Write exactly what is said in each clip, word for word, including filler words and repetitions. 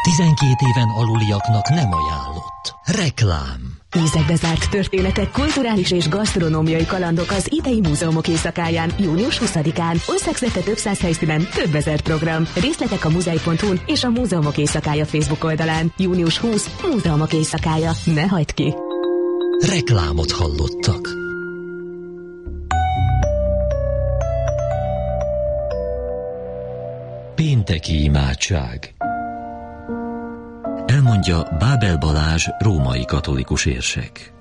tizenkét éven aluliaknak nem ajánlott. Reklám. Vízekbe zárt történetek, kulturális és gasztronómiai kalandok az idei múzeumok éjszakáján, június huszadikán. Országszerte több száz helyszínen, több ezer program. Részletek a muzej pont hu-n és a Múzeumok Éjszakája Facebook oldalán. június huszadika. Múzeumok Éjszakája. Ne hagyd ki! Reklámot hallottak. Pénteki imádság. Elmondja Bábel Balázs, római katolikus érsek.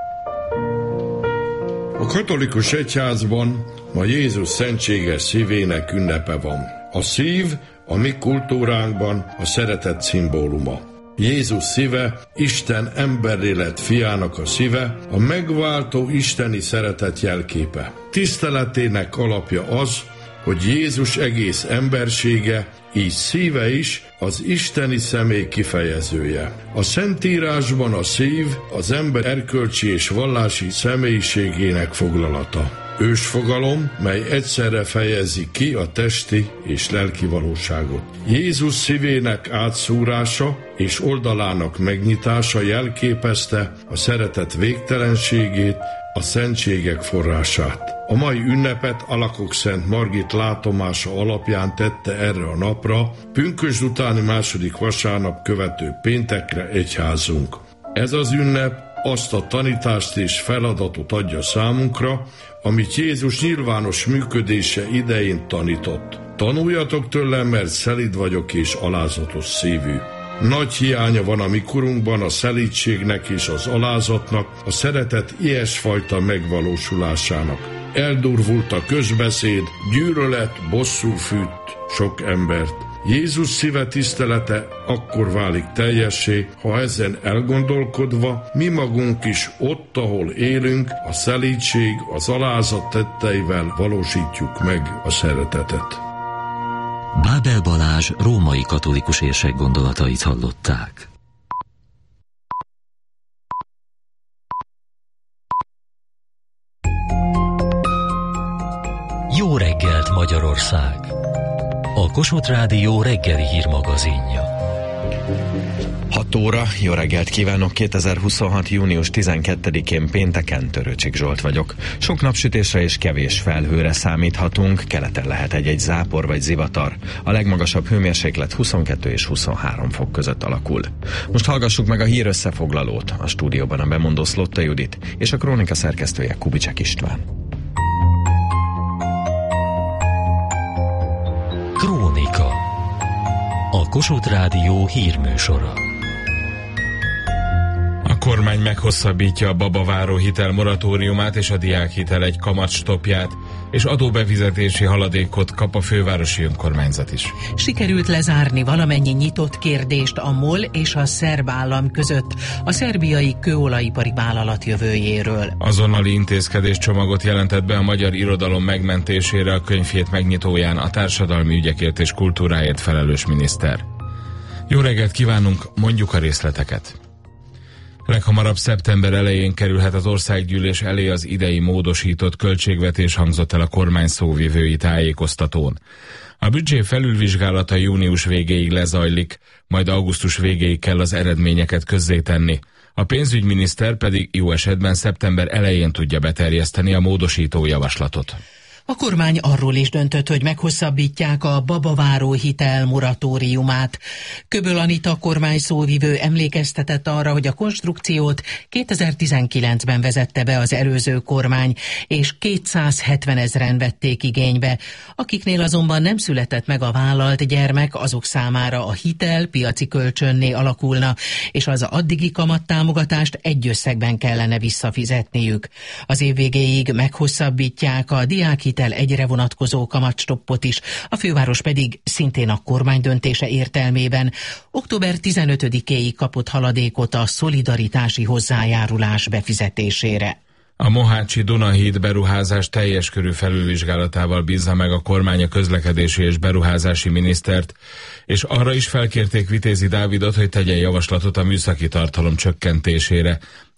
A katolikus egyházban ma Jézus szentséges szívének ünnepe van. A szív a mi kultúránkban a szeretet szimbóluma. Jézus szíve, Isten emberré lett fiának a szíve, a megváltó isteni szeretet jelképe. Tiszteletének alapja az, hogy Jézus egész embersége, így szíve is az isteni személy kifejezője. A Szentírásban a szív az ember erkölcsi és vallási személyiségének foglalata. Ősfogalom, mely egyszerre fejezi ki a testi és lelki valóságot. Jézus szívének átszúrása és oldalának megnyitása jelképezte a szeretet végtelenségét, a szentségek forrását. A mai ünnepet Alakok Szent Margit látomása alapján tette erre a napra, pünkösd utáni második vasárnap követő péntekre egyházunk. Ez az ünnep azt a tanítást és feladatot adja számunkra, amit Jézus nyilvános működése idején tanított. Tanuljatok tőlem, mert szelíd vagyok és alázatos szívű. Nagy hiánya van a mi korunkban a szelídségnek és az alázatnak, a szeretet ilyesfajta megvalósulásának. Eldurvult a közbeszéd, gyűlölet, bosszú fűt sok embert. Jézus szíve tisztelete akkor válik teljessé, ha ezen elgondolkodva mi magunk is ott, ahol élünk, a szelídség, az alázat tetteivel valósítjuk meg a szeretetet. Bábel Balázs, római katolikus érsek gondolatait hallották. Jó reggelt, Magyarország! A Kossuth Rádió reggeli hírmagazinja. hat óra, jó reggelt kívánok, kétezer-huszonhat. június tizenkettedikén pénteken, Törőcsik Zsolt vagyok. Sok napsütésre és kevés felhőre számíthatunk, keleten lehet egy-egy zápor vagy zivatar. A legmagasabb hőmérséklet huszonkettő és huszonhárom fok között alakul. Most hallgassuk meg a hír összefoglalót. A stúdióban a bemondó Szlotta Judit és a krónika szerkesztője Kubicsek István. Krónika. A Kossuth Rádió hírműsora. A kormány meghosszabbítja a babaváró hitel moratóriumát és a diákhitel egy kamatstoppját, és adóbefizetési haladékot kap a fővárosi önkormányzat is. Sikerült lezárni valamennyi nyitott kérdést a MOL és a szerb állam között a szerbiai kőolajipari vállalat jövőjéről. Azonnali intézkedéscsomagot jelentett be a magyar irodalom megmentésére a könyvhét megnyitóján a társadalmi ügyekért és kultúráért felelős miniszter. Jó reggelt kívánunk, mondjuk a részleteket. Leghamarabb szeptember elején kerülhet az országgyűlés elé az idei módosított költségvetés, hangzott el a kormány szóvivői tájékoztatón. A büdzsé felülvizsgálata június végéig lezajlik, majd augusztus végéig kell az eredményeket közzétenni. A pénzügyminiszter pedig jó esetben szeptember elején tudja beterjeszteni a módosító javaslatot. A kormány arról is döntött, hogy meghosszabbítják a babaváró hitel moratóriumát. Köböl Anita kormány szóvivő emlékeztetett arra, hogy a konstrukciót kétezer-tizenkilencben vezette be az előző kormány, és kétszázhetven ezren vették igénybe. Akiknél azonban nem született meg a vállalt gyermek, azok számára a hitel piaci kölcsönné alakulna, és az addigi kamattámogatást egy összegben kellene visszafizetniük. Az év végéig meghosszabbítják a diákhitel egyre vonatkozó kamatstoppot is, a főváros pedig szintén a kormány döntése értelmében október tizenötödikéig kapott haladékot a szolidaritási hozzájárulás befizetésére. A Mohácsi Dunahíd beruházás teljes körű felülvizsgálatával bízza meg a kormány a közlekedési és beruházási minisztert, és arra is felkérték Vitézi Dávidot, hogy tegyen javaslatot a műszaki tartalom csökkentésére.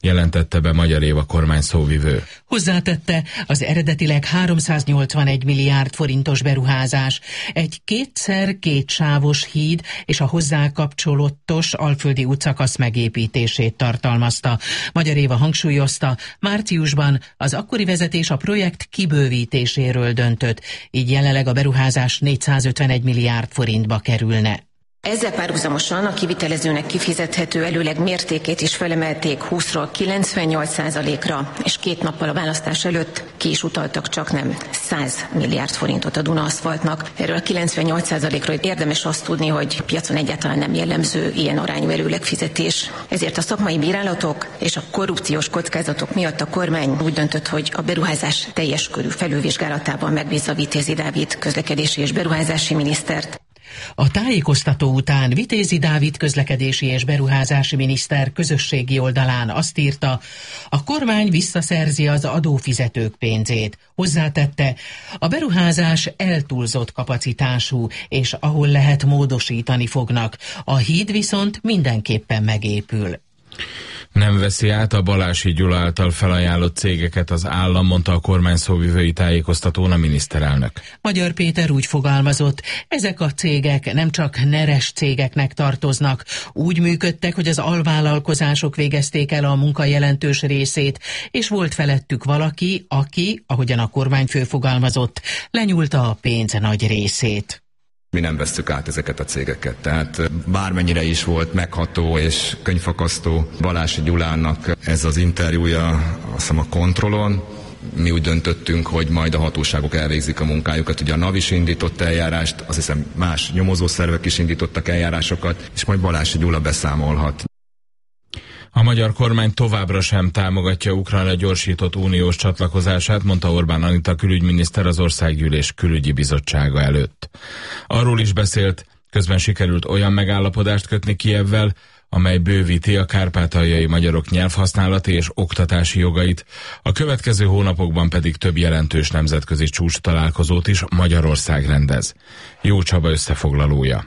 jelentette be Magyar Éva kormány szóvivő. Hozzátette, az eredetileg háromszáznyolcvanegy milliárd forintos beruházás egy kétszer kétsávos híd és a hozzá kapcsolódtos Alföldi útszakasz megépítését tartalmazta. Magyar Éva hangsúlyozta, márciusban az akkori vezetés a projekt kibővítéséről döntött, így jelenleg a beruházás négyszázötvenegy milliárd forintba kerülne. Ezzel párhuzamosan a kivitelezőnek kifizethető előleg mértékét is felemelték húszról kilencvennyolc százalékra, és két nappal a választás előtt ki is utaltak csaknem száz milliárd forintot a Duna aszfaltnak. Erről a kilencvennyolc százalékról érdemes azt tudni, hogy a piacon egyáltalán nem jellemző ilyen arányú előleg fizetés. Ezért a szakmai bírálatok és a korrupciós kockázatok miatt a kormány úgy döntött, hogy a beruházás teljes körű felülvizsgálatában megbízza Vitézi Dávid közlekedési és beruházási minisztert. A tájékoztató után Vitézi Dávid közlekedési és beruházási miniszter közösségi oldalán azt írta, a kormány visszaszerzi az adófizetők pénzét. Hozzátette, a beruházás eltúlzott kapacitású, és ahol lehet módosítani fognak. A híd viszont mindenképpen megépül. Nem veszi át a Balási Gyula által felajánlott cégeket az állam, mondta a kormány szóvivői tájékoztatón a miniszterelnök. Magyar Péter úgy fogalmazott, ezek a cégek nem csak neres cégeknek tartoznak, úgy működtek, hogy az alvállalkozások végezték el a munka jelentős részét, és volt felettük valaki, aki, ahogyan a kormányfő fogalmazott, lenyúlta a pénz nagy részét. Mi nem vesszük át ezeket a cégeket, tehát bármennyire is volt megható és könyvfakasztó Balási Gyulának ez az interjúja, azt hiszem a Kontrollon, mi úgy döntöttünk, hogy majd a hatóságok elvégzik a munkájukat. Ugye a NAV is indított eljárást, azt hiszem más nyomozószervek is indítottak eljárásokat, és majd Balási Gyula beszámolhat. A magyar kormány továbbra sem támogatja Ukrajna gyorsított uniós csatlakozását, mondta Orbán Anita külügyminiszter az Országgyűlés külügyi bizottsága előtt. Arról is beszélt, közben sikerült olyan megállapodást kötni Kijevvel, amely bővíti a kárpátaljai magyarok nyelvhasználati és oktatási jogait, a következő hónapokban pedig több jelentős nemzetközi csúcs találkozót is Magyarország rendez. Jó Csaba összefoglalója.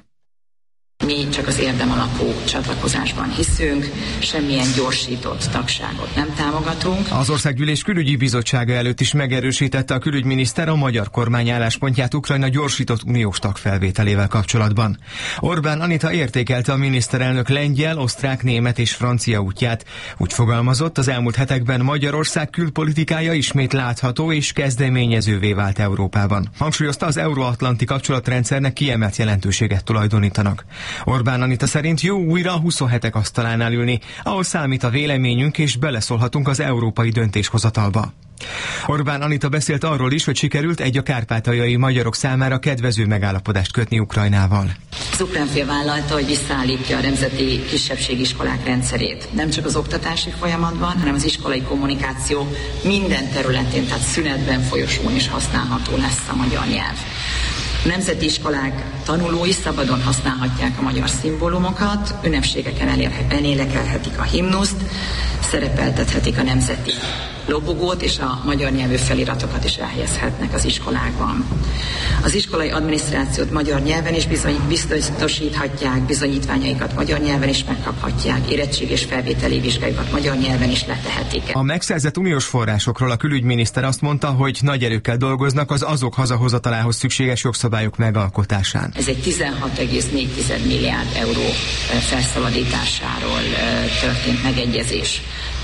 Mi csak az érdem alapú csatlakozásban hiszünk, semmilyen gyorsított tagságot nem támogatunk. Az Országgyűlés külügyi bizottsága előtt is megerősítette a külügyminiszter a magyar kormány álláspontját Ukrajna gyorsított uniós tagfelvételével kapcsolatban. Orbán Anita értékelte a miniszterelnök lengyel, osztrák, német és francia útját. Úgy fogalmazott, az elmúlt hetekben Magyarország külpolitikája ismét látható és kezdeményezővé vált Európában. Hangsúlyozta, az euróatlanti kapcsolatrendszernek kiemelt jelentőséget tulajdonítanak. Orbán Anita szerint jó újra a huszonhetek asztalánál ülni, ahol számít a véleményünk és beleszólhatunk az európai döntéshozatalba. Orbán Anita beszélt arról is, hogy sikerült egy a kárpátaljai magyarok számára kedvező megállapodást kötni Ukrajnával. Az ukrán fél vállalta, hogy visszaállítja a nemzeti kisebbségiskolák rendszerét. Nem csak az oktatási folyamatban, hanem az iskolai kommunikáció minden területén, tehát szünetben, folyosón is használható lesz a magyar nyelv. A nemzeti iskolák tanulói szabadon használhatják a magyar szimbólumokat, ünnepségeken elénekelhetik a himnuszt, szerepeltethetik a nemzeti lobogót, és a magyar nyelvű feliratokat is elhelyezhetnek az iskolákban. Az iskolai adminisztrációt magyar nyelven is bizony, biztosíthatják, bizonyítványaikat magyar nyelven is megkaphatják, érettség és felvételi vizsgáikat magyar nyelven is letehetik. A megszerzett uniós forrásokról a külügyminiszter azt mondta, hogy nagy erőkkel dolgoznak az azok hazahozatalához szükséges jogszabályok megalkotásán. Ez egy tizenhat egész négy milliárd euró felszabadításáról történt megegyezés.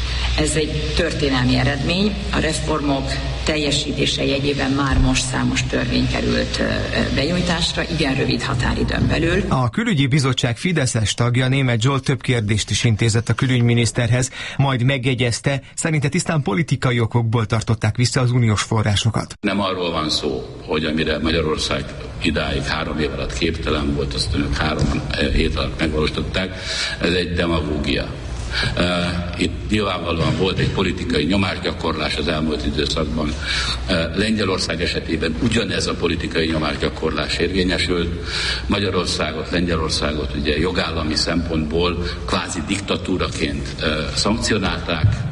Ez egy történelmi eredmény. A reformok teljesítése jegyében már most számos törvény került benyújtásra, igen rövid határidőn belül. A külügyi bizottság fideszes tagja, Németh Zsolt több kérdést is intézett a külügyminiszterhez, majd megjegyezte, szerinte tisztán politikai okokból tartották vissza az uniós forrásokat. Nem arról van szó, hogy amire Magyarország idáig három év alatt képtelen volt, azt önök három hét alatt megvalósították, ez egy demagógia. Uh, itt nyilvánvalóan volt egy politikai nyomásgyakorlás az elmúlt időszakban. Uh, Lengyelország esetében ugyanez a politikai nyomásgyakorlás érvényesült. Magyarországot, Lengyelországot ugye jogállami szempontból kvázi diktatúraként uh, szankcionálták,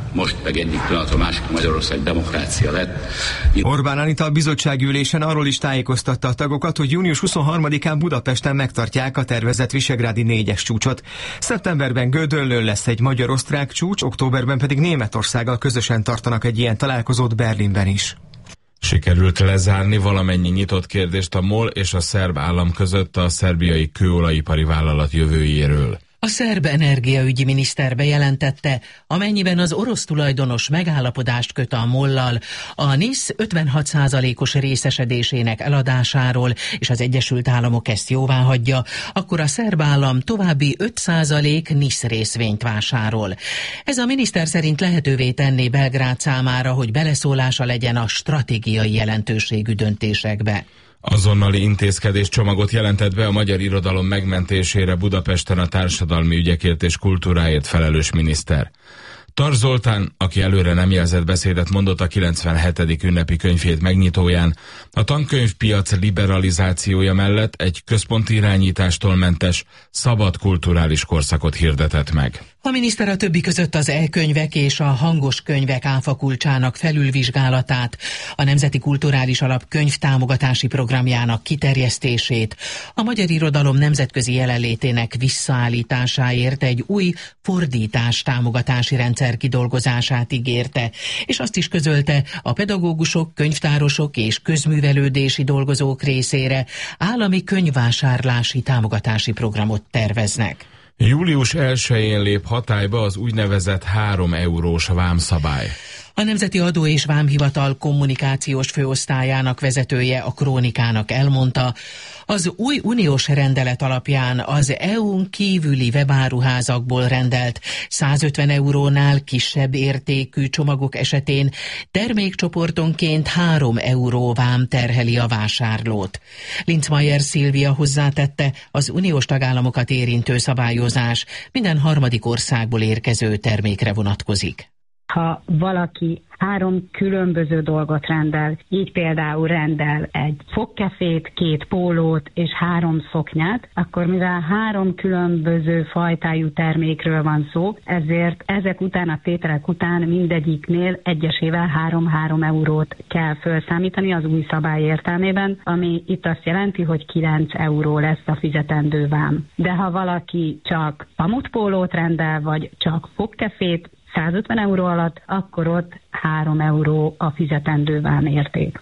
most meg egyik pillanatra másik Magyarország demokrácia lett. Orbán Anita a bizottsági ülésen arról is tájékoztatta a tagokat, hogy június huszonharmadikán Budapesten megtartják a tervezett visegrádi négyes csúcsot. Szeptemberben Gödöllőn lesz egy magyar-osztrák csúcs, októberben pedig Németországgal közösen tartanak egy ilyen találkozót Berlinben is. Sikerült lezárni valamennyi nyitott kérdést a MOL és a szerb állam között a szerbiai kőolajipari vállalat jövőjéről. A szerb energiaügyi miniszter bejelentette, amennyiben az orosz tulajdonos megállapodást köt a mollal, a NISZ ötvenhat százalékos részesedésének eladásáról, és az Egyesült Államok ezt jóváhagyja, akkor a szerb állam további öt százalék NISZ részvényt vásárol. Ez a miniszter szerint lehetővé tenné Belgrád számára, hogy beleszólása legyen a stratégiai jelentőségű döntésekbe. Azonnali intézkedés csomagot jelentett be a magyar irodalom megmentésére Budapesten a társadalmi ügyekért és kultúráért felelős miniszter. Tar Zoltán, aki előre nem jelzett beszédet mondott a kilencvenhetedik ünnepi könyvhét megnyitóján, a tankönyvpiac liberalizációja mellett egy központi irányítástól mentes, szabad kulturális korszakot hirdetett meg. A miniszter a többi között az e-könyvek és a hangos könyvek áfakulcsának felülvizsgálatát, a Nemzeti Kulturális Alap könyvtámogatási programjának kiterjesztését, a magyar irodalom nemzetközi jelenlétének visszaállításáért egy új fordítás támogatási rendszer kidolgozását ígérte, és azt is közölte, a pedagógusok, könyvtárosok és közművelődési dolgozók részére állami könyvvásárlási támogatási programot terveznek. július elsején lép hatályba az úgynevezett három eurós vámszabály. A Nemzeti Adó és Vámhivatal kommunikációs főosztályának vezetője a Krónikának elmondta, az új uniós rendelet alapján az é u-n kívüli webáruházakból rendelt százötven eurónál kisebb értékű csomagok esetén termékcsoportonként három euró vám terheli a vásárlót. Linzmeier Szilvia hozzátette, az uniós tagállamokat érintő szabályozás minden harmadik országból érkező termékre vonatkozik. Ha valaki három különböző dolgot rendel, így például rendel egy fogkefét, két pólót és három szoknyát, akkor mivel három különböző fajtájú termékről van szó, ezért ezek után, a tételek után mindegyiknél egyesével három-három eurót kell felszámítani az új szabály értelmében, ami itt azt jelenti, hogy kilenc euró lesz a fizetendő vám. De ha valaki csak pamutpólót rendel, vagy csak fogkefét, százötven euró alatt, akkor ott három euró a fizetendő vámérték.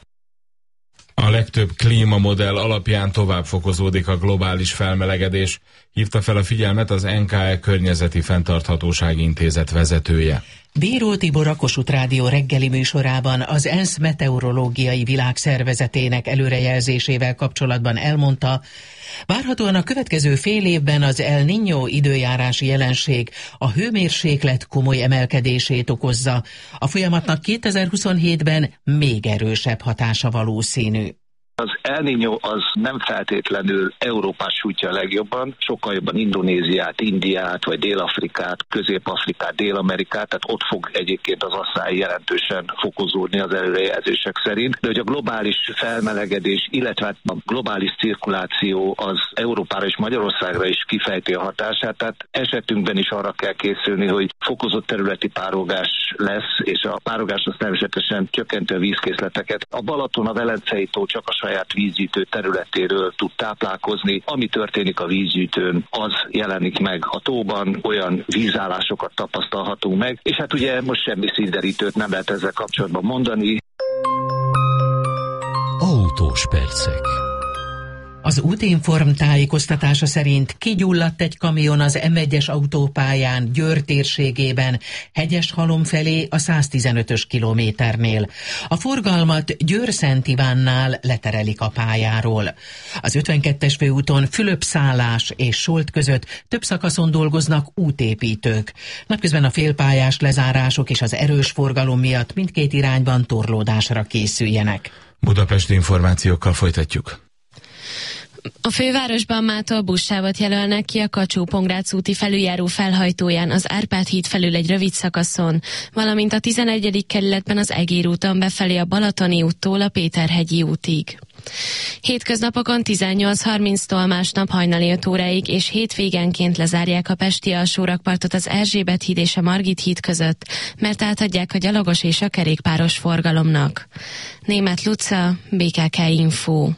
A legtöbb klímamodell alapján tovább fokozódik a globális felmelegedés, hívta fel a figyelmet az en ká e Környezeti Fenntarthatósági Intézet vezetője. Bíró Tibor a Kossuth Rádió reggeli műsorában az ENSZ meteorológiai világszervezetének előrejelzésével kapcsolatban elmondta, várhatóan a következő fél évben az El Niño időjárási jelenség a hőmérséklet komoly emelkedését okozza. A folyamatnak kétezer-huszonhétben még erősebb hatása valószínű. Az El Niño az nem feltétlenül Európát sújtja a legjobban, sokkal jobban Indonéziát, Indiát, vagy Dél-Afrikát, Közép-Afrikát, Dél-Amerikát, tehát ott fog egyébként az asszály jelentősen fokozódni az előrejelzések szerint. De hogy a globális felmelegedés, illetve a globális cirkuláció az Európára és Magyarországra is kifejti a hatását, tehát esetünkben is arra kell készülni, hogy fokozott területi párolgás lesz, és a párolgás az természetesen csökkenti a vízkészleteket. A Balaton, a Velencei tó csak a saját vízgyűjtő területéről tud táplálkozni. Ami történik a vízgyűjtőn, az jelenik meg a tóban, olyan vízállásokat tapasztalhatunk meg, és hát ugye most semmi szívderítőt nem lehet ezzel kapcsolatban mondani. Autós percek. Az Útinform tájékoztatása szerint kigyulladt egy kamion az em egyes autópályán Győr térségében, Hegyeshalom felé a száztizenötös kilométernél. A forgalmat Győr-Szent Ivánnál leterelik a pályáról. Az ötvenkettes főúton Fülöp-Szálás és Solt között több szakaszon dolgoznak útépítők. Napközben a félpályás lezárások és az erős forgalom miatt mindkét irányban torlódásra készüljenek. Budapesti információkkal folytatjuk. A fővárosban mától buszsávot jelölnek ki a Kacsó-Pongrác úti felüljáró felhajtóján az Árpád híd felül egy rövid szakaszon, valamint a tizenegyedik kerületben az Egér úton befelé a Balatoni úttól a Péterhegyi útig. Hétköznapokon tizennyolc-harminctól, másnap hajnali öt óráig és hétvégenként lezárják a pesti alsórakpartot az Erzsébet híd és a Margit híd között, mert átadják a gyalogos és a kerékpáros forgalomnak. Németh Luca, bé ká ká Info.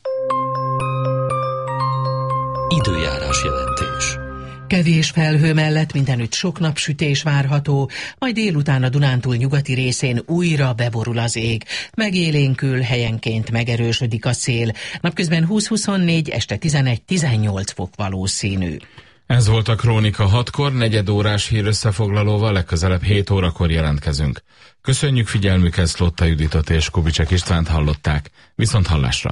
Időjárás jelentés. Kevés felhő mellett mindenütt sok napsütés várható, majd délután a Dunántúl nyugati részén újra beborul az ég. Megélénkül, helyenként megerősödik a szél. Napközben húsz-huszonnégy, este tizenegy-tizennyolc fok valószínű. Ez volt a Krónika hatkor, negyed órás hír összefoglalóval, legközelebb hét órakor jelentkezünk. Köszönjük figyelmüket, Szlotta Juditot és Kubicsek Istvánt hallották. Viszont hallásra!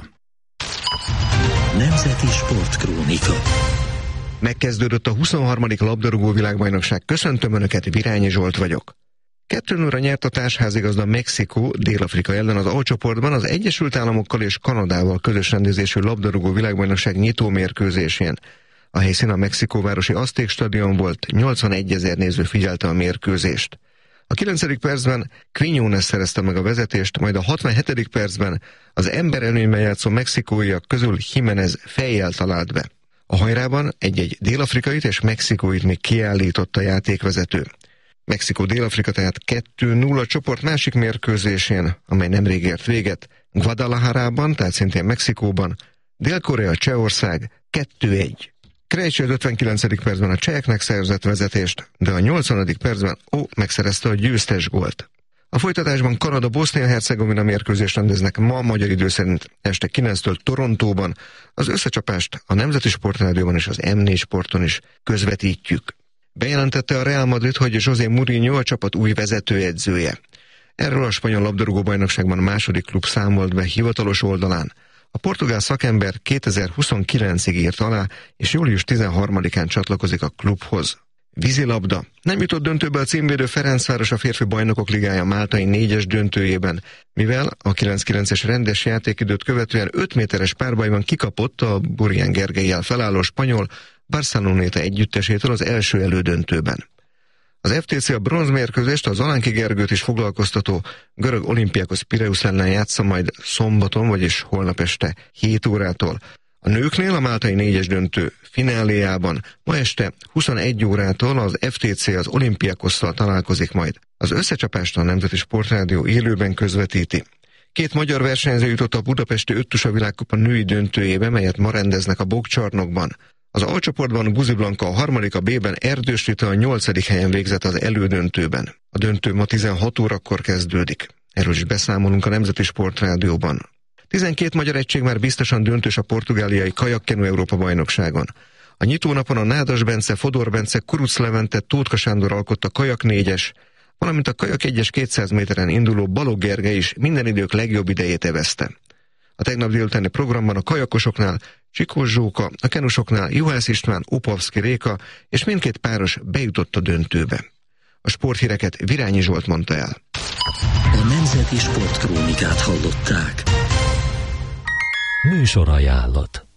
Nemzeti Sportkrónika. Megkezdődött a huszonharmadik labdarúgó világbajnokság. Köszöntöm Önöket, Virányi Zsolt vagyok. kettő nullra nyert a társházigazda Mexikó Dél-Afrika ellen az alcsoportban az Egyesült Államokkal és Kanadával közös rendezésű labdarúgó világbajnokság nyitó mérkőzésén. A helyszín a mexikóvárosi Azték stadion volt, nyolcvanegy néző figyelte a mérkőzést. A kilencedik percben Quiñones szerezte meg a vezetést, majd a hatvanhetedik percben az emberelőnyben játszó mexikóiak közül Jiménez fejjel talált be. A hajrában egy-egy dél-afrikait és mexikóit még kiállított a játékvezető. Mexikó-Dél-Afrika tehát kettő nulla csoport másik mérkőzésén, amely nemrég ért véget, Guadalajarában, tehát szintén Mexikóban, Dél-Korea, Csehország kettő egy. Krejci az ötvenkilencedik percben a cseheknek szerzett vezetést, de a nyolcvanadik percben Ó megszerezte a győztes gólt. A folytatásban Kanada-Bosznia-Hercegovina mérkőzést rendeznek ma magyar idő szerint este kilenctől Torontóban. Az összecsapást a Nemzeti Sportrádióban és az em négy Sporton is közvetítjük. Bejelentette a Real Madrid, hogy José Mourinho a csapat új vezetőedzője. Erről a spanyol labdarúgó bajnokságban a második klub számolt be hivatalos oldalán. A portugál szakember kétezer-huszonkilencig írt alá, és július tizenharmadikán csatlakozik a klubhoz. Vízilabda. Nem jutott döntőbe a címvédő Ferencváros a férfi bajnokok ligája máltai négyes döntőjében, mivel a kilenc kilences rendes játékidőt követően öt méteres párbajban kikapott a Burján Gergellyel felálló spanyol Barceloneta együttesétől az első elődöntőben. Az ef té cé a bronzmérkőzést az Alánki Gergőt is foglalkoztató görög Olympiakos Pireusz ellen játsza majd szombaton, vagyis holnap este hét órától. A nőknél a máltai négyes döntő fináléjában ma este huszonegy órától az ef té cé az Olympiakosszal találkozik majd. Az összecsapást a Nemzeti Sportrádió élőben közvetíti. Két magyar versenyző jutott a budapesti öttusa világkupa női döntőjébe, melyet ma rendeznek a Bokcsarnokban. Az A csoportban Guzi Blanka a harmadik, a B-ben Erdős Rita a nyolcadik helyen végzett az elődöntőben. A döntő ma tizenhat órakor kezdődik. Erről is beszámolunk a Nemzeti Sportrádióban. tizenkét magyar egység már biztosan döntős a portugáliai kajakkenu Európa-bajnokságon. A nyitónapon a Nádas Bence, Fodor Bence, Kuruc Levente, Tótka Sándor alkotta kajak négyes, valamint a kajak egyes kétszáz méteren induló Balogh Gergely is minden idők legjobb idejét evezte. A tegnap délutáni programban a kajakosoknál Csikós Zsóka, a kenusoknál Juhász István, Opavszki Réka és mindkét páros bejutott a döntőbe. A sporthíreket Virányi Zsolt mondta el. A Nemzeti Sportkrónikát hallották. Műsorajánlat.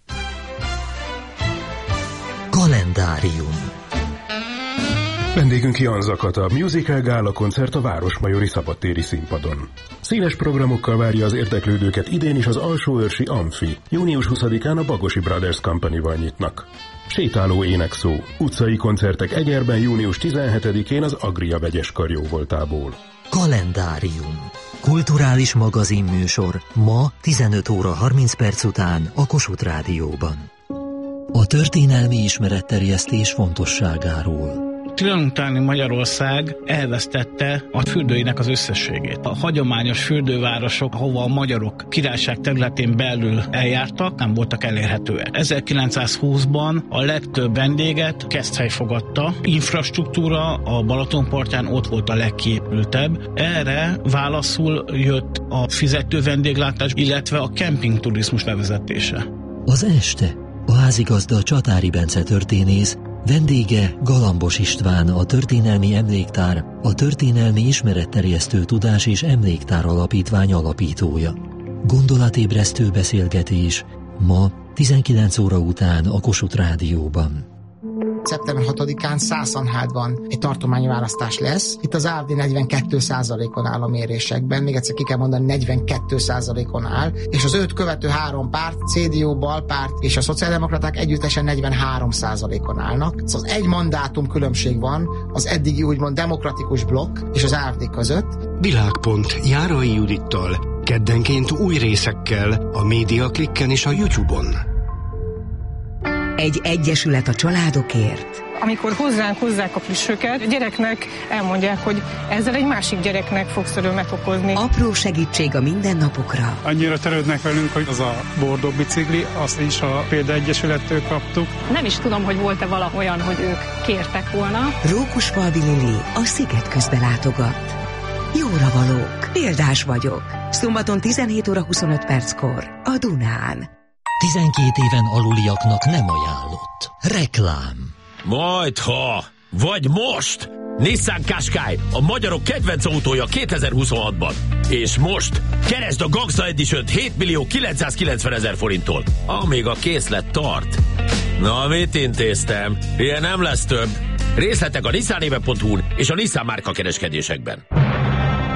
Kalendárium. Vendégünk Jan Zakata, Musical Gála koncert a Városmajori Szabadtéri Színpadon. Színes programokkal várja az érdeklődőket idén is az Alsóörsi Amfi. június huszadikán a Bagosi Brothers Company-val nyitnak. Sétáló énekszó, utcai koncertek Egerben június tizenhetedikén az Agria vegyes karjóvoltából. Kalendárium. Kulturális magazinműsor ma tizenöt óra harminc perc után a Kossuth Rádióban. A történelmi ismeretterjesztés fontosságáról. Trianon utáni Magyarország elvesztette a fürdőinek az összességét. A hagyományos fürdővárosok, ahova a magyarok királyság területén belül eljártak, nem voltak elérhetőek. ezerkilencszázhúszban a legtöbb vendéget Keszthely fogadta. Infrastruktúra a Balatonpartján ott volt a legkiépültebb. Erre válaszul jött a fizető vendéglátás, illetve a kempingturizmus bevezetése. Az este a házigazda Csatári Bence történész, vendége Galambos István, a Történelmi Emléktár, a Történelmi Ismeretterjesztő Tudás és Emléktár Alapítvány alapítója. Gondolatébresztő beszélgetés ma tizenkilenc óra után a Kossuth Rádióban. szeptember hatodikán Szászanhádban egy tartományi választás lesz. Itt az á ef dé negyvenkét százalékon áll a mérésekben, még egyszer ki kell mondani, negyvenkét százalékon áll, és az őt követő három párt, cé dé o, Balpárt és a szociáldemokraták együttesen negyvenhárom százalékon állnak. Szóval egy mandátum különbség van az eddigi úgymond demokratikus blokk és az á ef dé között. Világpont Járai Judittal, keddenként új részekkel a Médiaklikken és a YouTube-on. Egy egyesület a családokért. Amikor hozzánk hozzák a plüssöket, a gyereknek elmondják, hogy ezzel egy másik gyereknek fogsz örömet okozni. Apró segítség a mindennapokra. Annyira törődnek velünk, hogy az a bordó bicikli, azt is a példaegyesülettől kaptuk. Nem is tudom, hogy volt-e valahol, hogy ők kértek volna. Rókusfalvi Lili a Sziget közbe látogat. Jóra valók, példás vagyok. Szombaton tizenhét óra huszonöt perckor a Dunán. tizenkét éven aluliaknak nem ajánlott. Reklám. Majdha, vagy most! Nissan Qashqai, a magyarok kedvenc autója kétezer-huszonhatban. És most keresd a Gangsta Edition-t hét millió kilencszázkilencvenezer forinttól, amíg a készlet tart. Na, mit intéztem? Ilyen nem lesz több. Részletek a nissanéve pont hu-n és a Nissan márka kereskedésekben.